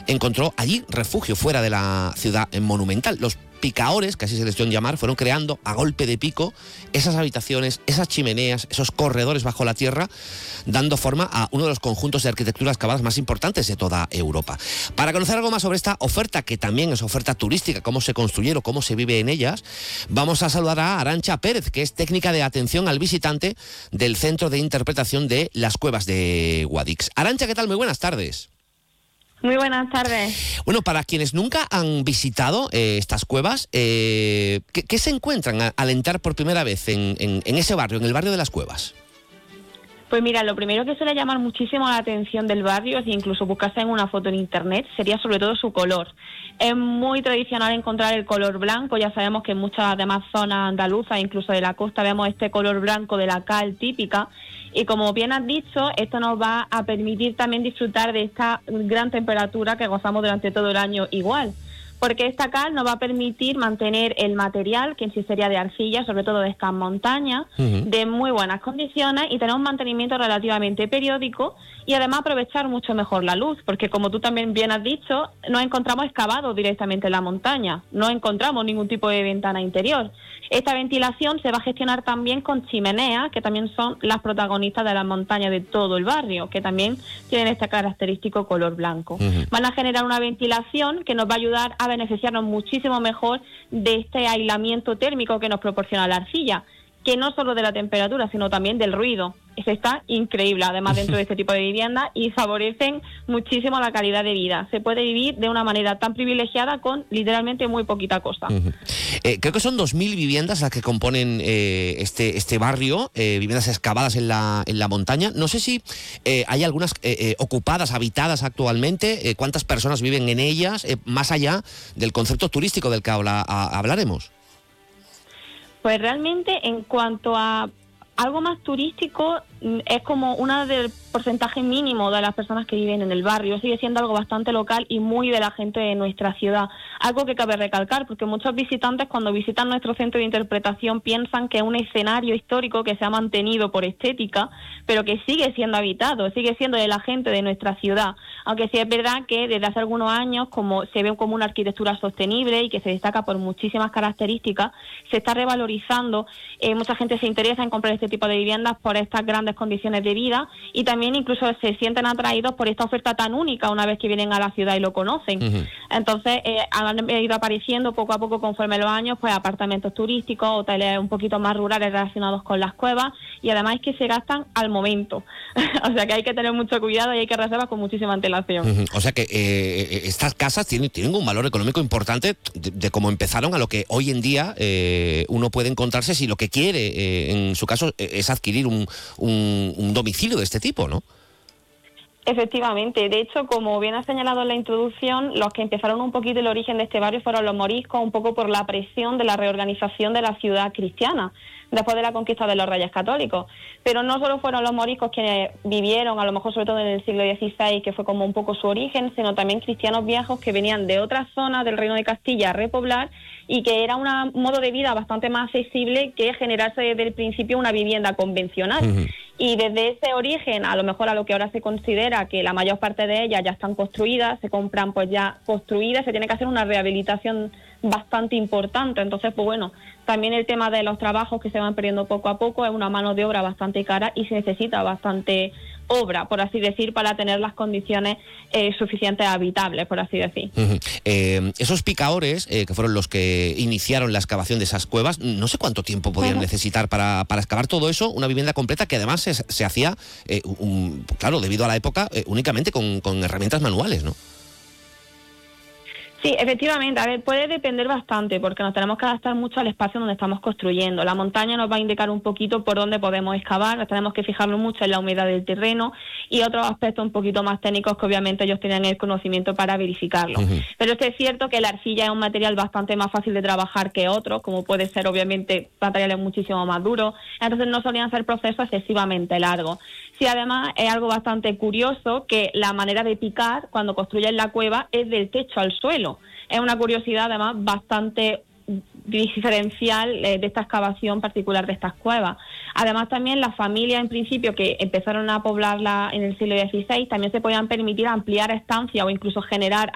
encontró allí refugio fuera de la ciudad monumental. Los picaores, que así se les dio en llamar, fueron creando a golpe de pico esas habitaciones, esas chimeneas, esos corredores bajo la tierra, dando forma a uno de los conjuntos de arquitectura excavadas más importantes de toda Europa. Para conocer algo más sobre esta oferta, que también es oferta turística, cómo se construyeron, cómo se vive en ellas, vamos a saludar a Arantxa Pérez, que es técnica de atención al visitante del Centro de Interpretación de las Cuevas de Guadix. Arantxa, ¿qué tal? Muy buenas tardes. Muy buenas tardes. Bueno, para quienes nunca han visitado estas cuevas, ¿qué se encuentran al entrar por primera vez en ese barrio, en el barrio de las Cuevas? Pues mira, lo primero que suele llamar muchísimo la atención del barrio, si incluso buscase en una foto en internet, sería sobre todo su color. Es muy tradicional encontrar el color blanco, ya sabemos que en muchas demás zonas andaluzas, incluso de la costa, vemos este color blanco de la cal típica, y como bien has dicho, esto nos va a permitir también disfrutar de esta gran temperatura que gozamos durante todo el año igual. Porque esta cal nos va a permitir mantener el material, que en sí sería de arcilla, sobre todo de estas montañas, de muy buenas condiciones y tener un mantenimiento relativamente periódico y además aprovechar mucho mejor la luz, porque como tú también bien has dicho, no encontramos excavados directamente en la montaña, no encontramos ningún tipo de ventana interior. Esta ventilación se va a gestionar también con chimeneas, que también son las protagonistas de las montañas de todo el barrio, que también tienen este característico color blanco. Van a generar una ventilación que nos va a ayudar a beneficiarnos muchísimo mejor de este aislamiento térmico que nos proporciona la arcilla, que no solo de la temperatura, sino también del ruido. Eso está increíble, además, dentro de este tipo de viviendas, y favorecen muchísimo la calidad de vida. Se puede vivir de una manera tan privilegiada con literalmente muy poquita cosa. Creo que son 2.000 viviendas las que componen este barrio, viviendas excavadas en la montaña. No sé si hay algunas ocupadas, habitadas actualmente. ¿Cuántas personas viven en ellas? Más allá del concepto turístico del que hablaremos. Pues realmente, en cuanto a algo más turístico, es como una del porcentaje mínimo de las personas que viven en el barrio. Sigue siendo algo bastante local y muy de la gente de nuestra ciudad. Algo que cabe recalcar, porque muchos visitantes cuando visitan nuestro centro de interpretación piensan que es un escenario histórico que se ha mantenido por estética, pero que sigue siendo habitado, sigue siendo de la gente de nuestra ciudad. Aunque sí es verdad que desde hace algunos años, como se ve como una arquitectura sostenible y que se destaca por muchísimas características, se está revalorizando. Mucha gente se interesa en comprar este tipo de viviendas por estas grandes condiciones de vida, y también incluso se sienten atraídos por esta oferta tan única una vez que vienen a la ciudad y lo conocen. Entonces han ido apareciendo poco a poco, conforme los años, pues apartamentos turísticos, hoteles un poquito más rurales relacionados con las cuevas, y además es que se gastan al momento. O sea que hay que tener mucho cuidado y hay que reservar con muchísima antelación. O sea que estas casas tienen un valor económico importante de cómo empezaron a lo que hoy en día uno puede encontrarse si lo que quiere, en su caso, es adquirir un domicilio de este tipo, ¿no? Efectivamente. De hecho, como bien ha señalado en la introducción, los que empezaron un poquito el origen de este barrio fueron los moriscos, un poco por la presión de la reorganización de la ciudad cristiana después de la conquista de los Reyes Católicos. Pero no solo fueron los moriscos quienes vivieron, a lo mejor sobre todo en el siglo XVI, que fue como un poco su origen, sino también cristianos viejos que venían de otras zonas del Reino de Castilla a repoblar, y que era un modo de vida bastante más accesible que generarse desde el principio una vivienda convencional. Y desde ese origen, a lo mejor a lo que ahora se considera que la mayor parte de ellas ya están construidas, se compran pues ya construidas, se tiene que hacer una rehabilitación bastante importante. Entonces, pues bueno, también el tema de los trabajos que se van perdiendo poco a poco, es una mano de obra bastante cara y se necesita bastante obra, por así decir, para tener las condiciones suficientes habitables, por así decir. Esos picaores, que fueron los que iniciaron la excavación de esas cuevas, no sé cuánto tiempo podían necesitar para excavar todo eso, una vivienda completa que además se hacía, claro, debido a la época, únicamente con herramientas manuales, ¿no? Sí, efectivamente. A ver, puede depender bastante porque nos tenemos que adaptar mucho al espacio donde estamos construyendo. La montaña nos va a indicar un poquito por dónde podemos excavar, nos tenemos que fijarnos mucho en la humedad del terreno y otros aspectos un poquito más técnicos que obviamente ellos tenían el conocimiento para verificarlo. Pero es cierto que la arcilla es un material bastante más fácil de trabajar que otros, como puede ser obviamente materiales muchísimo más duros, entonces no solían ser procesos excesivamente largos. Sí, además es algo bastante curioso que la manera de picar cuando construyen la cueva es del techo al suelo. Es una curiosidad además bastante diferencial de esta excavación particular de estas cuevas. Además también las familias en principio que empezaron a poblarla en el siglo XVI también se podían permitir ampliar estancias o incluso generar